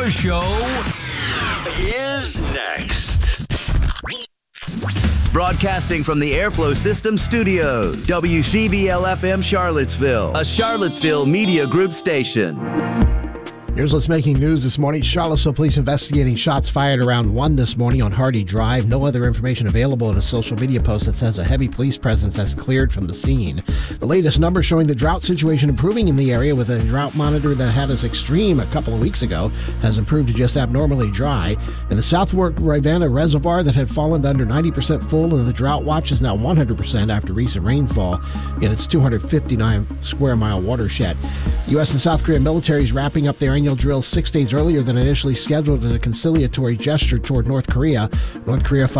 Our show is next. Broadcasting from the Airflow System Studios, WCBL-FM Charlottesville, a Charlottesville Media Group station. Here's what's making news this morning. Charlottesville police investigating shots fired around 1 this morning on Hardy Drive. No other information available in a social media post that says a heavy police presence has cleared from the scene. The latest numbers showing the drought situation improving in the area, with a drought monitor that had us extreme a couple of weeks ago has improved to just abnormally dry. And the South Fork Rivanna Reservoir that had fallen to under 90% full, and the drought watch is now 100% after recent rainfall in its 259 square mile watershed. U.S. and South Korea militaries wrapping up their annual drill 6 days earlier than initially scheduled in a conciliatory gesture toward North Korea. North Korea